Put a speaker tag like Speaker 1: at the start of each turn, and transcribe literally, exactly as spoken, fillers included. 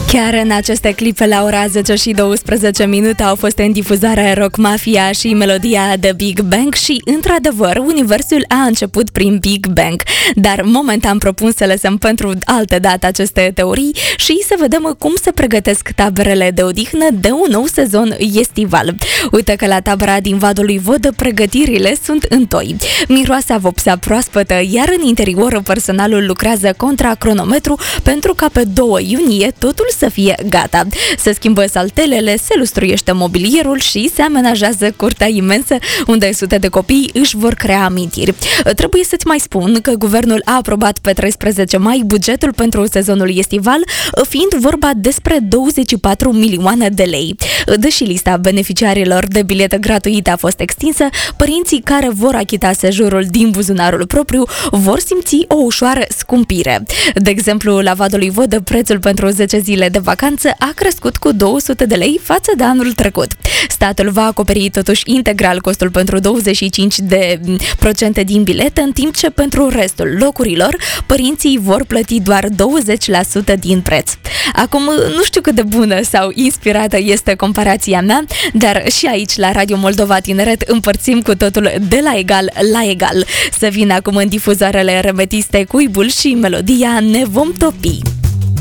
Speaker 1: Chiar în aceste clipe la ora zece și douăsprezece minute au fost în difuzare Rock Mafia și melodia The Big Bang și, într-adevăr, universul a început prin Big Bang. Dar momentan propun să lăsăm pentru altă dată aceste teorii și să vedem cum se pregătesc taberele de odihnă de un nou sezon estival. Uite că la tabăra din Vadul lui Vodă pregătirile sunt întoi. Miroase a vopsea proaspătă, iar în interior personalul lucrează contra cronometru pentru ca pe doi iunie totul să fie gata. Se schimbă saltelele, se lustruiește mobilierul și se amenajează curtea imensă unde sute de copii își vor crea amintiri. Trebuie să-ți mai spun că guvernul a aprobat pe treisprezece mai bugetul pentru sezonul estival, fiind vorba despre douăzeci și patru milioane de lei. Deși lista beneficiarilor de bilete gratuite a fost extinsă, părinții care vor achita sejurul din buzunarul propriu vor simți o ușoară scumpire. De exemplu, la Vadul lui Vodă, prețul pentru zece zile de vacanță a crescut cu două sute de lei față de anul trecut. Statul va acoperi totuși integral costul pentru douăzeci și cinci la sută din bilete, în timp ce pentru restul locurilor părinții vor plăti doar douăzeci la sută din preț. Acum, nu știu cât de bună sau inspirată este comparația mea, dar și aici la Radio Moldova Tineret împărțim cu totul de la egal la egal. Să vină acum în difuzoarele remetiste Cuibul și melodia Ne vom topi.